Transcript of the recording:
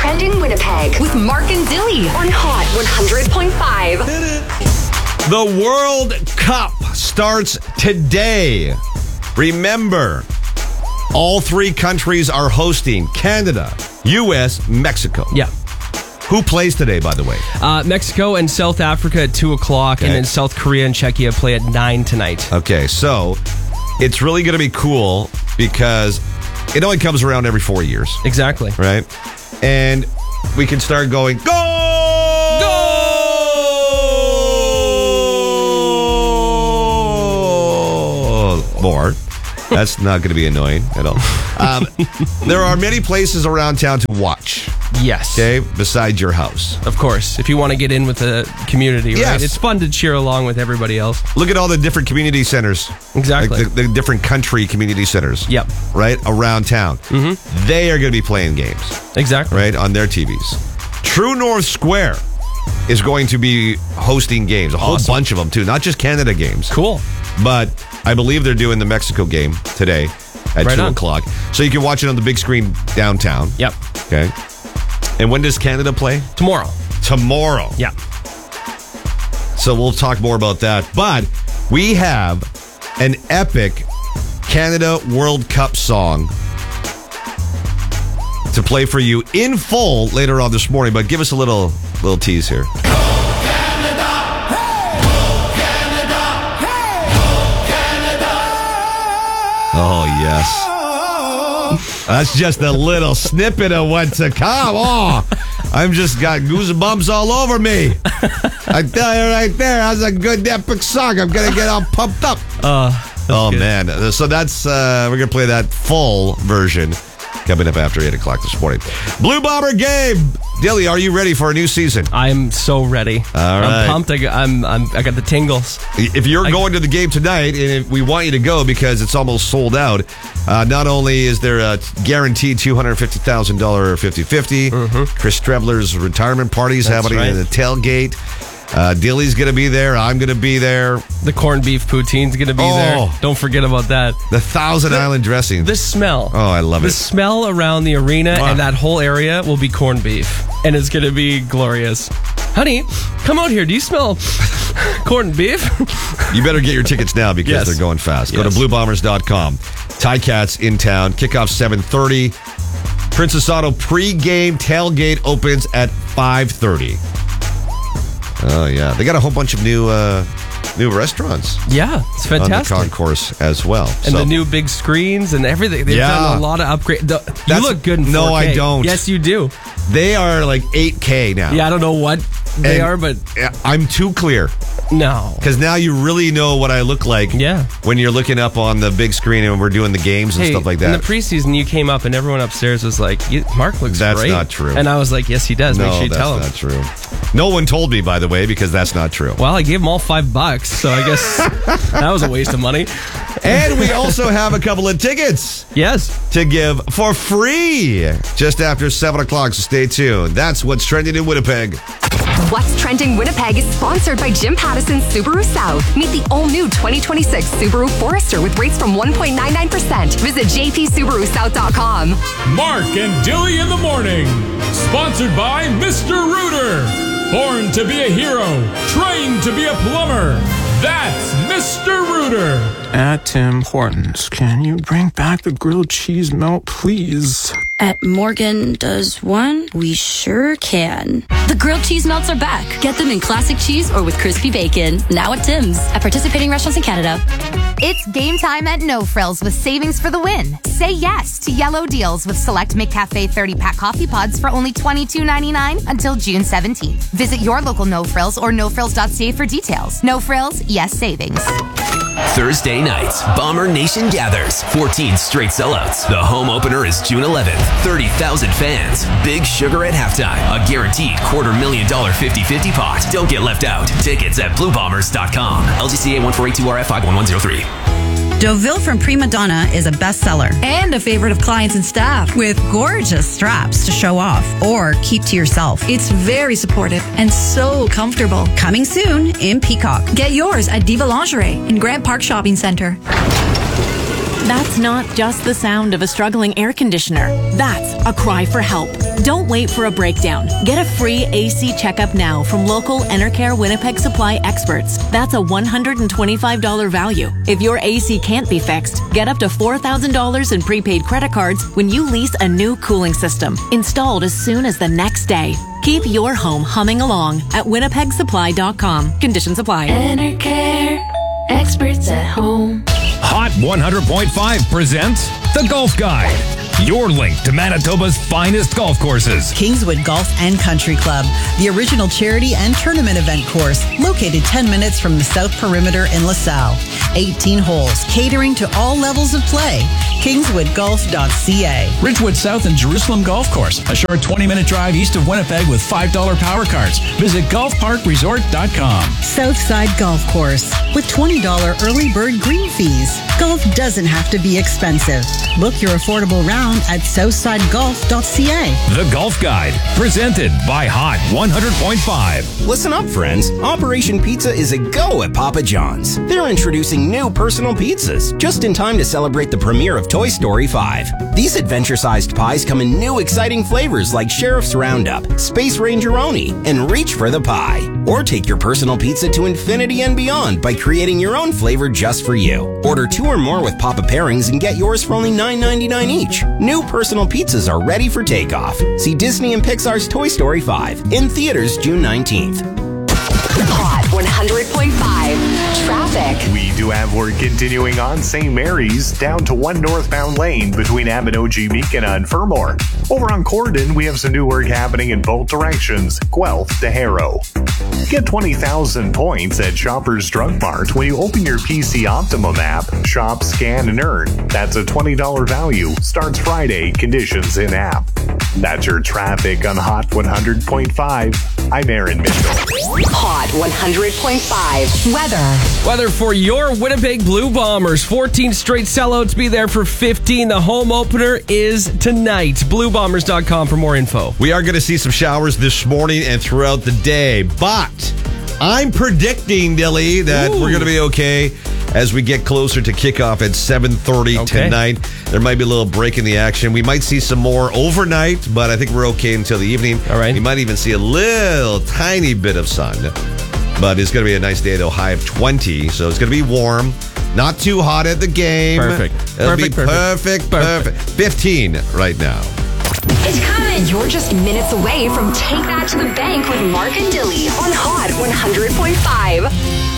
Trending Winnipeg with Mark and Dilly on Hot 100.5. The World Cup starts today. Remember, all three countries are hosting: Canada, U.S., Mexico. Yeah. Who plays today, by the way? Mexico and South Africa at 2 o'clock, and then South Korea and Czechia play at 9 tonight. Okay, so it's really going to be cool because it only comes around every 4 years. Exactly. Right? And we can start going, go! Go! More. That's not going to be annoying at all. There are many places around town to watch. Yes. Okay, besides your house. Of course. If you want to get in with the community, right? Yes. It's fun to cheer along with everybody else. Look at all the different community centers. Exactly. Like the different country community centers. Yep. Right? Around town. Mm-hmm. They are going to be playing games. Exactly. Right? On their TVs. True North Square is going to be hosting games. A whole bunch of them, too. Not just Canada games. Cool. But I believe they're doing the Mexico game today at 2 o'clock. So you can watch it on the big screen downtown. Yep. Okay. And when does Canada play? Tomorrow. Yeah. So we'll talk more about that. But we have an epic Canada World Cup song to play for you in full later on this morning. But give us a little tease here. Oh, yes. That's just a little snippet of what's to come. Oh, I've just got goosebumps all over me. I tell you right there, that's a good epic song. I'm going to get all pumped up. Oh, good. Man. So that's, we're going to play that full version coming up after 8 o'clock this morning. Blue Bomber game. Dilly, are you ready for a new season? I'm so ready. All right. I'm pumped. I got the tingles. If you're going to the game tonight, and if we want you to go because it's almost sold out, not only is there a guaranteed $250,000 50-50, Chris Trebler's retirement party is happening in the tailgate. Dilly's going to be there. I'm going to be there. The corned beef poutine's going to be there. Don't forget about that. The Thousand Island dressing. The smell. Oh, I love it. The smell around the arena and that whole area will be corned beef. And it's going to be glorious. Honey, come out here. Do you smell corned beef? You better get your tickets now because they're going fast. Go to bluebombers.com. Ticats in town. Kickoff 7:30. Princess Auto pregame tailgate opens at 5:30. Oh, yeah. They got a whole bunch of new restaurants. Yeah, it's fantastic. On the concourse as well. And the new big screens and everything. They've done a lot of upgrades. You look good in 4K. No, I don't. Yes, you do. They are like 8K now. Yeah, I don't know what they are, but... I'm too clear. No. Because now you really know what I look like when you're looking up on the big screen and we're doing the games and stuff like that. In the preseason, you came up and everyone upstairs was like, Mark looks great. That's not true. And I was like, yes, he does. Make sure you tell him. That's not true. No one told me, by the way, because that's not true. Well, I gave them all $5, so I guess that was a waste of money. And we also have a couple of tickets. Yes. To give for free just after 7 o'clock, so stay tuned. That's What's Trending in Winnipeg. What's Trending Winnipeg is sponsored by Jim Pattison Subaru South. Meet the all-new 2026 Subaru Forester with rates from 1.99%. Visit jpsubarusouth.com. Mark and Dilly in the morning. Sponsored by Mr. Rooter. Born to be a hero. Trained to be a plumber. That's Mr. Rooter. At Tim Hortons, can you bring back the grilled cheese melt, please? At Morgan Does One, we sure can. The grilled cheese melts are back. Get them in classic cheese or with crispy bacon. Now at Tim's. At participating restaurants in Canada. It's game time at No Frills with savings for the win. Say yes to yellow deals with select McCafe 30-pack coffee pods for only $22.99 until June 17th. Visit your local No Frills or nofrills.ca for details. No Frills, yes savings. Thursday nights, Bomber Nation gathers. 14 straight sellouts. The home opener is June 11th. 30,000 fans. Big Sugar at halftime. A guaranteed $250,000 50-50 pot. Don't get left out. Tickets at bluebombers.com. LGCA 1482RF 51103. Deauville from Prima Donna is a bestseller and a favorite of clients and staff with gorgeous straps to show off or keep to yourself. It's very supportive and so comfortable. Coming soon in Peacock. Get yours at Diva Lingerie in Grant Park Shopping Center. That's not just the sound of a struggling air conditioner. That's a cry for help. Don't wait for a breakdown. Get a free AC checkup now from local Enercare Winnipeg Supply experts. That's a $125 value. If your AC can't be fixed, get up to $4,000 in prepaid credit cards when you lease a new cooling system, installed as soon as the next day. Keep your home humming along at winnipegsupply.com. Conditions apply. Enercare, experts at home. Hot 100.5 presents The Golf Guide, your link to Manitoba's finest golf courses. Kingswood Golf and Country Club, the original charity and tournament event course, located 10 minutes from the South Perimeter in LaSalle. 18 holes, catering to all levels of play. KingswoodGolf.ca. Ridgewood South and Jerusalem Golf Course, a short 20-minute drive east of Winnipeg with $5 power cards. Visit golfparkresort.com. Southside Golf Course, with $20 early bird green fees. Golf doesn't have to be expensive. Book your affordable round at southsidegolf.ca. The Golf Guide, presented by Hot 100.5. Listen up, friends. Operation Pizza is a go at Papa John's. They're introducing new personal pizzas, just in time to celebrate the premiere of Toy Story 5. These adventure-sized pies come in new exciting flavors like Sheriff's Roundup, Space Ranger-oni, and Reach for the Pie. Or take your personal pizza to infinity and beyond by creating your own flavor just for you. Order 2 or more with Papa Pairings and get yours for only $9.99 each. New personal pizzas are ready for takeoff. See Disney and Pixar's Toy Story 5 in theaters June 19th. Hot 100.5 traffic. We do have work continuing on St. Mary's down to 1 northbound lane between Abinogi Beacon and Fermor. Over on Corden, we have some new work happening in both directions, Guelph to Harrow. Get 20,000 points at Shoppers Drug Mart when you open your PC Optimum app, shop, scan, and earn. That's a $20 value. Starts Friday. Conditions in app. That's your traffic on Hot 100.5. I'm Aaron Mitchell. Hot 100.5 weather. Weather for your Winnipeg Blue Bombers. 14 straight sellouts. Be there for 15. The home opener is tonight. BlueBombers.com for more info. We are going to see some showers this morning and throughout the day, but I'm predicting, Dilly, that we're going to be okay as we get closer to kickoff at 7:30 tonight. There might be a little break in the action. We might see some more overnight, but I think we're okay until the evening. All right. We might even see a little tiny bit of sun. But it's going to be a nice day, though, high of 20. So it's going to be warm. Not too hot at the game. Perfect. It'll be perfect. 15 right now. It's coming. You're just minutes away from Take That to the Bank with Mark and Dilly on Hot 100.5.